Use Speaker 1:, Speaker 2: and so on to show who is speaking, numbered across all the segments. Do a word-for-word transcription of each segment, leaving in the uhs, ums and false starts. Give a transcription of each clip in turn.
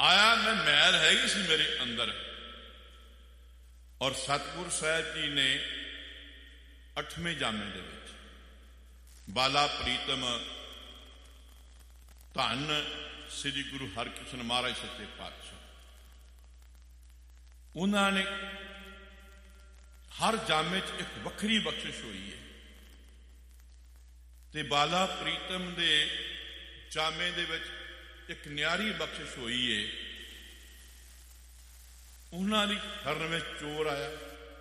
Speaker 1: ਆਇਆ ਮੈਂ ਮੈਲ ਹੈਗੀ ਸੀ ਮੇਰੇ ਅੰਦਰ। ਔਰ ਸਤਿਗੁਰ ਸਾਹਿਬ ਜੀ ਨੇ ਅੱਠਵੇਂ ਜਾਮੇ ਦੇ ਵਿੱਚ ਬਾਲਾ ਪ੍ਰੀਤਮ ਧੰਨ ਸ੍ਰੀ ਗੁਰੂ ਹਰਿਕ੍ਰਿਸ਼ਨ ਮਹਾਰਾਜ ਸੱਚੇ ਪਾਤਸ਼ਾਹ, ਉਹਨਾਂ ਨੇ ਹਰ ਜਾਮੇ 'ਚ ਇੱਕ ਵੱਖਰੀ ਬਖਸ਼ਿਸ਼ ਹੋਈ ਹੈ। ਤੇ ਬਾਲਾ ਪ੍ਰੀਤਮ ਦੇ ਜਾਮੇ ਦੇ ਵਿੱਚ ਇੱਕ ਨਿਆਰੀ ਬਖਸ਼ਿਸ਼ ਹੋਈ ਹੈ। ਉਹਨਾਂ ਦੀ ਸ਼ਰਨ ਵਿੱਚ ਚੋਰ ਆਇਆ,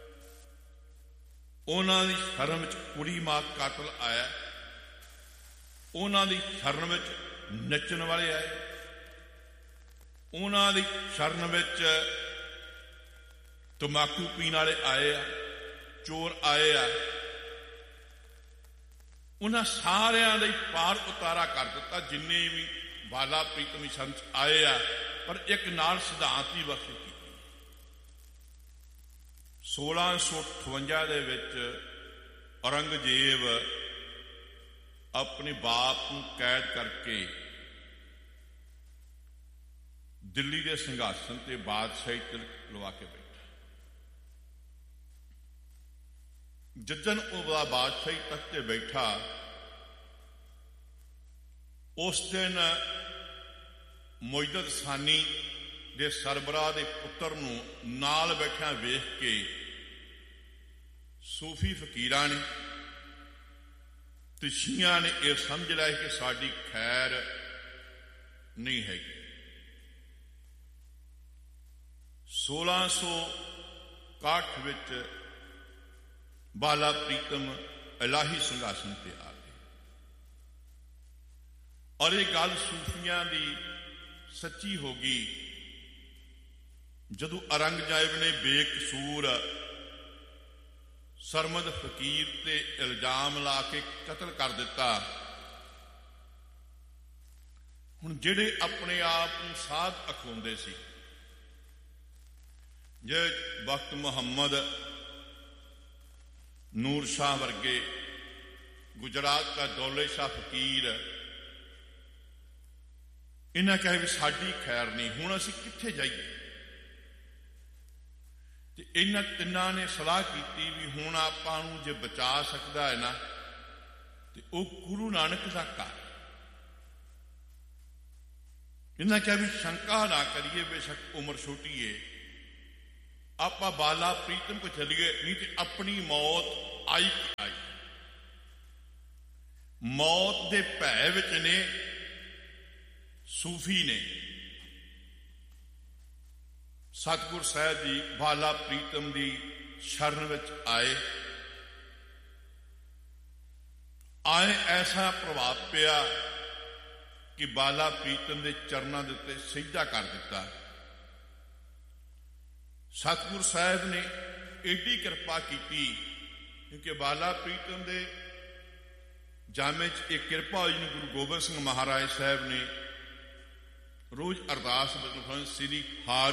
Speaker 1: ਉਹਨਾਂ ਦੀ ਸ਼ਰਨ ਵਿੱਚ ਕੁੜੀ ਮਾਂ ਕਾਤਲ ਆਇਆ, ਉਹਨਾਂ ਦੀ ਸ਼ਰਨ ਵਿੱਚ ਨੱਚਣ ਵਾਲੇ ਆਏ, ਉਹਨਾਂ ਦੀ ਸ਼ਰਨ ਵਿੱਚ ਤੰਬਾਕੂ ਪੀਣ ਵਾਲੇ ਆਏ ਆ, ਚੋਰ ਆਏ ਆ। ਉਹਨਾਂ ਸਾਰਿਆਂ ਦਾ ਹੀ ਪਾਰ ਉਤਾਰਾ ਕਰ ਦਿੱਤਾ ਜਿੰਨੇ ਵੀ ਬਾਲਾ ਪ੍ਰੀਤਮ ਸ਼ਰਨ 'ਚ ਆਏ ਆ। ਪਰ ਇੱਕ ਨਾਲ ਸਿਧਾਂਤ ਦੀ ਬਖਸ਼ਿਸ਼ ਕੀਤੀ। ਸੋਲਾਂ ਸੌ ਅਠਵੰਜਾ ਦੇ ਵਿੱਚ ਔਰੰਗਜ਼ੇਬ ਆਪਣੇ ਬਾਪ ਨੂੰ ਕੈਦ ਕਰਕੇ ਦਿੱਲੀ ਦੇ ਸਿੰਘਾਸਨ ਤੇ ਬਾਦਸ਼ਾਹੀ ਤਿਲਕ ਲਵਾ ਕੇ ਬੈਠਾ। ਜੱਜਨ ਉਹਦਾ ਬਾਦਸ਼ਾਹੀ ਤਖਤ ਤੇ ਬੈਠਾ। ਉਸ ਦਿਨ ਮੁਇੱਜ਼ਤ ਸਾਨੀ ਦੇ ਸਰਬਰਾਹ ਦੇ ਪੁੱਤਰ ਨੂੰ ਨਾਲ ਬੈਠਿਆਂ ਵੇਖ ਕੇ ਸੂਫੀ ਫਕੀਰਾਂ ਨੇ ਤੇ ਸ਼ੀਆਂ ਨੇ ਇਹ ਸਮਝ ਲਿਆ ਕਿ ਸਾਡੀ ਖੈਰ ਨਹੀਂ ਹੈਗੀ। ਸੋਲਾਂ ਸੌ ਇਕਾਹਠ ਵਿੱਚ ਬਾਲਾ ਪ੍ਰੀਤਮ ਇਲਾਹੀ ਸਿੰਘਾਸਨ ਤੇ ਆ ਗਏ। ਔਰ ਇਹ ਗੱਲ ਸੂਫੀਆਂ ਦੀ ਸੱਚੀ ਹੋ ਗਈ ਜਦੋਂ ਔਰੰਗਜ਼ੇਬ ਨੇ ਬੇਕਸੂਰ ਸਰਮਦ ਫਕੀਰ ਤੇ ਇਲਜ਼ਾਮ ਲਾ ਕੇ ਕਤਲ ਕਰ ਦਿੱਤਾ। ਹੁਣ ਜਿਹੜੇ ਆਪਣੇ ਆਪ ਨੂੰ ਸਾਧ ਅਖਵਾਉਂਦੇ ਸੀ, ਜੇ ਬਖਤ ਮੁਹੰਮਦ ਨੂਰ ਸ਼ਾਹ ਵਰਗੇ, ਗੁਜਰਾਤ ਦਾ ਦੌਲੇ ਸ਼ਾਹ ਫਕੀਰ, ਇਹਨਾਂ ਕਹੇ ਵੀ ਸਾਡੀ ਖੈਰ ਨਹੀਂ, ਹੁਣ ਅਸੀਂ ਕਿੱਥੇ ਜਾਈਏ? ਤੇ ਇਹਨਾਂ ਤਿੰਨਾਂ ਨੇ ਸਲਾਹ ਕੀਤੀ ਵੀ ਹੁਣ ਆਪਾਂ ਨੂੰ ਜੇ ਬਚਾ ਸਕਦਾ ਹੈ ਨਾ ਤੇ ਉਹ ਗੁਰੂ ਨਾਨਕ ਦਾ ਘਰ। ਇਹਨਾਂ ਕਿਹਾ ਵੀ ਸ਼ੰਕਾ ਨਾ ਕਰੀਏ, ਬੇਸ਼ੱਕ ਉਮਰ ਛੋਟੀ ਏ, ਆਪਾਂ ਬਾਲਾ ਪ੍ਰੀਤਮ ਕੋ ਚੱਲੀਏ, ਨਹੀਂ ਤੇ ਆਪਣੀ ਮੌਤ ਆਈ ਆਈ। ਮੌਤ ਦੇ ਭੈ ਵਿੱਚ ਨੇ ਸੂਫੀ ਨੇ। ਸਤਿਗੁਰ ਸਾਹਿਬ ਜੀ ਬਾਲਾ ਪ੍ਰੀਤਮ ਦੀ ਸ਼ਰਨ ਵਿੱਚ ਆਏ। ਆਏ ਐਸਾ ਪ੍ਰਭਾਵ ਪਿਆ ਕਿ ਬਾਲਾ ਪ੍ਰੀਤਮ ਦੇ ਚਰਨਾਂ ਦੇ ਉੱਤੇ ਸਿਜਦਾ ਕਰ ਦਿੱਤਾ। ਸਤਿਗੁਰ ਸਾਹਿਬ ਨੇ ਏਡੀ ਕਿਰਪਾ ਕੀਤੀ ਕਿਉਂਕਿ ਬਾਲਾ ਪ੍ਰੀਤਮ ਦੇ ਜਾਮੇ 'ਚ ਇੱਕ ਕਿਰਪਾ ਹੋਈ ਨੂੰ ਗੁਰੂ ਗੋਬਿੰਦ ਸਿੰਘ ਮਹਾਰਾਜ ਸਾਹਿਬ ਨੇ ਰੋਜ਼ ਅਰਦਾਸ ਵਜੋਂ ਸ੍ਰੀ ਹਾਰ